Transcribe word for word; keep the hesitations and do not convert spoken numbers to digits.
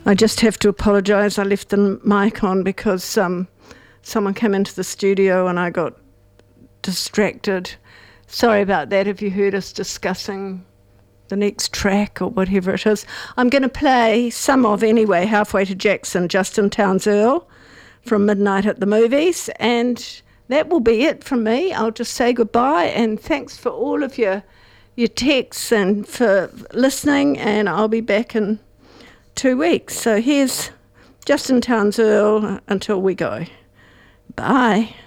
I just have to apologise. I left the mic on because um, someone came into the studio and I got distracted. Sorry about that if you heard us discussing the next track or whatever it is. I'm going to play some of, anyway, Halfway to Jackson, Justin Townes Earle from Midnight at the Movies. And that will be it from me. I'll just say goodbye and thanks for all of your, your texts and for listening, and I'll be back in two weeks. So here's Justin Townes Earle until we go. Bye.